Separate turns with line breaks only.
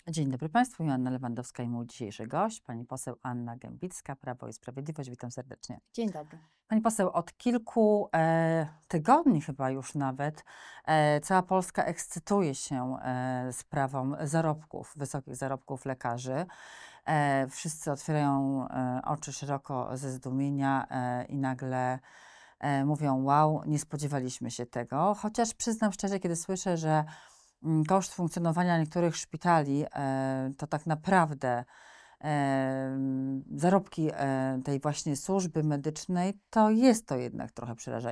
Dzień dobry Państwu, Joanna Lewandowska i mój dzisiejszy gość, pani poseł Anna Gembicka, Prawo i Sprawiedliwość. Witam serdecznie.
Dzień dobry.
Pani poseł, od kilku tygodni chyba już nawet cała Polska ekscytuje się sprawą zarobków, wysokich zarobków lekarzy. Wszyscy otwierają oczy szeroko ze zdumienia i nagle mówią: wow, nie spodziewaliśmy się tego. Chociaż przyznam szczerze, kiedy słyszę, że koszt funkcjonowania niektórych szpitali to tak naprawdę zarobki tej właśnie służby medycznej, to jest to jednak trochę przerażające.